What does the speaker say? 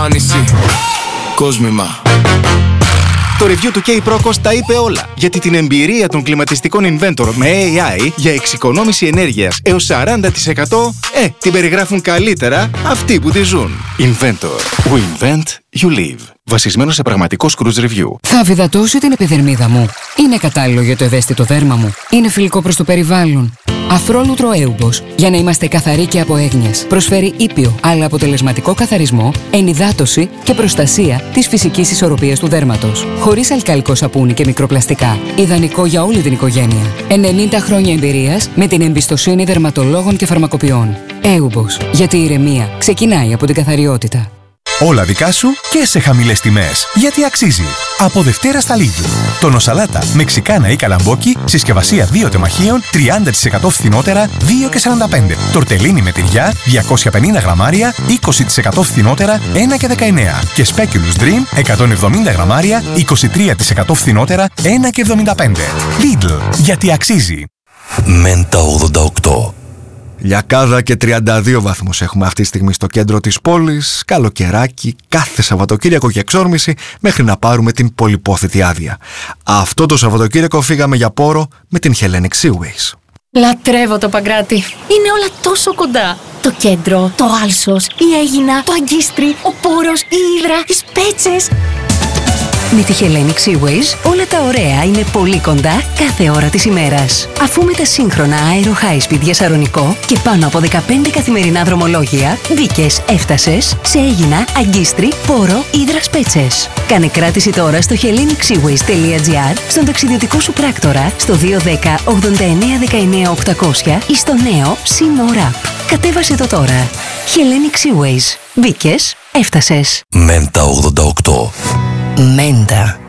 άνηση. Κόσμημα. Το review του K-Procos τα είπε όλα. Γιατί την εμπειρία των κλιματιστικών Inventor με AI για εξοικονόμηση ενέργειας έως 40% την περιγράφουν καλύτερα αυτοί που τη ζουν. Inventor. We invent, you live. Βασισμένο σε πραγματικό Cruise Review. Θα αβυδατώσει την επιδερμίδα μου. Είναι κατάλληλο για το ευαίσθητο δέρμα μου. Είναι φιλικό προς το περιβάλλον. Αφρόλουτρο Euboss, για να είμαστε καθαροί και από έγνοιες. Προσφέρει ήπιο αλλά αποτελεσματικό καθαρισμό, ενυδάτωση και προστασία της φυσικής ισορροπίας του δέρματος. Χωρίς αλκαλικό σαπούνι και μικροπλαστικά. Ιδανικό για όλη την οικογένεια. 90 χρόνια εμπειρίας με την εμπιστοσύνη δερματολόγων και φαρμακοποιών. Euboss, γιατί η ηρεμία ξεκινάει από την καθαριότητα. Όλα δικά σου και σε χαμηλές τιμές. Γιατί αξίζει. Από Δευτέρα στα Lidl. Τόνο σαλάτα, μεξικάνα ή καλαμπόκι, συσκευασία 2 τεμαχίων, 30% φθηνότερα, 2,45. Τορτελίνι με τυριά, 250 γραμμάρια, 20% φθηνότερα, 1,19. Και Speculous Dream, 170 γραμμάρια, 23% φθηνότερα, 1,75. Lidl. Γιατί αξίζει. Μέντα 88. Λιακάδα και 32 βαθμούς έχουμε αυτή τη στιγμή στο κέντρο της πόλης. Καλοκαιράκι, κάθε Σαββατοκύριακο και εξόρμηση μέχρι να πάρουμε την πολυπόθητη άδεια. Αυτό το Σαββατοκύριακο φύγαμε για Πόρο με την Hellenic Seaways. Λατρεύω το Παγκράτη. Είναι όλα τόσο κοντά. Το κέντρο, το Άλσος, η Αίγινα, το Αγκίστρι, ο Πόρος, η Ύδρα, οι Σπέτσες. Με τη Hellenic Seaways όλα τα ωραία είναι πολύ κοντά κάθε ώρα της ημέρας. Αφού με τα σύγχρονα Aero High Speed για Σαρονικό και πάνω από 15 καθημερινά δρομολόγια, μπήκες, έφτασες σε Αίγινα, Αγκίστρι, Πόρο, Ύδρα, Σπέτσες. Κάνε κράτηση τώρα στο hellenicseaways.gr, στον ταξιδιωτικό σου πράκτορα, στο 210 89 19 800 ή στο νέο Σύνορα. Κατέβασε το τώρα. Hellenic Seaways. Μπήκες, έφτασες. Μέντα 88. Μέντα.